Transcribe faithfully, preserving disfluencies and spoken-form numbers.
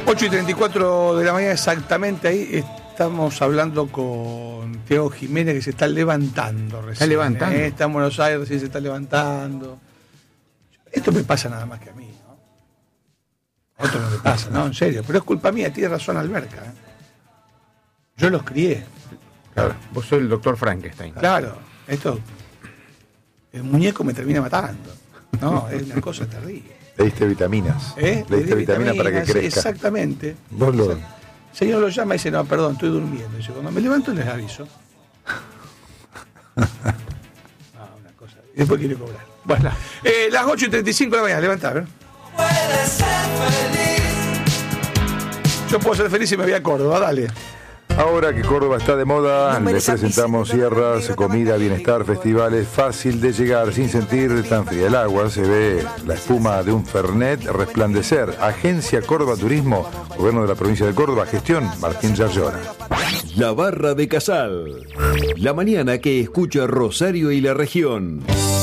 ocho y treinta y cuatro de la mañana exactamente, ahí estamos hablando con Thiago Jiménez, que se está levantando recién. ¿Está levantando? ¿eh? Está en Buenos Aires, sí se está levantando. Esto me pasa nada más que a mí, ¿no? A otro no le pasa, ¿no? En serio. Pero es culpa mía, tiene razón Alberca. ¿eh? Yo los crié. Claro, vos sos el doctor Frankenstein. Claro, esto... El muñeco me termina matando. No, es una cosa terrible. Le diste vitaminas. ¿Eh? Le diste vitaminas para que crezca. Exactamente. Vos lo... El señor lo llama y dice, no, perdón, estoy durmiendo. Dice, cuando me levanto les aviso. Ah, una cosa. Y después quiere cobrar. Bueno, eh, las ocho y treinta y cinco de la mañana, levantá, ¿ver? Yo puedo ser feliz si me voy a Córdoba, dale. Ahora que Córdoba está de moda, les presentamos sierras, comida, bienestar, festivales, fácil de llegar, sin sentir tan fría el agua. Se ve la espuma de un Fernet resplandecer. Agencia Córdoba Turismo, Gobierno de la Provincia de Córdoba, gestión Martín Yarlora. La Barra de Casal. La mañana que escucha Rosario y la región.